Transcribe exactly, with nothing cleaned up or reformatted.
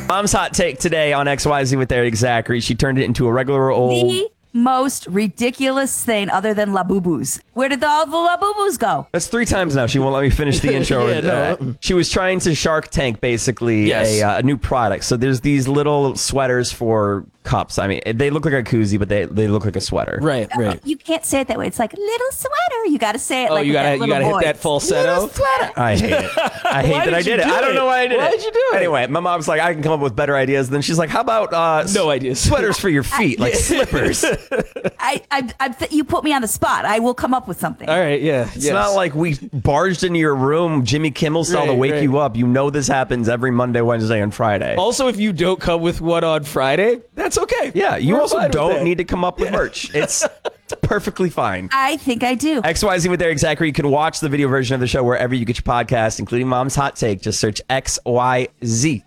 Mom's hot take today on X Y Z with Eric Zachary. She turned it into a regular old... The most ridiculous thing other than Labubus. Where did all the Labubus go? That's three times now. She won't let me finish the intro. Yeah, no. uh, she was trying to Shark Tank, basically, Yes. a, uh, a new product. So there's these little sweaters for cups. I mean, they look like a koozie, but they, they look like a sweater. Right, right. You can't say it that way. It's like little sweater. You got to say it Oh, like you with gotta that you little gotta hit voice. that falsetto. I hate it. I hate Why that I did you did it. do I don't it? know why I did Why it. did you do it? Anyway, my mom's like, I can come up with better ideas. Then she's like, how about uh, No ideas. sweaters for your feet, like slippers. I, I, I th- you put me on the spot. I will come up with something. All right, yeah. It's not like we barged into your room, Jimmy Kimmel style, to Right, wake right. you up. You know this happens every Monday, Wednesday, and Friday. Also, if you don't come with one on Friday, that's okay. Yeah, you We're also fine with don't that. need to come up with merch. It's, it's perfectly fine. I think I do. X Y Z with Eric Zachary. You can watch the video version of the show wherever you get your podcast, including Mom's Hot Take. Just search X Y Z.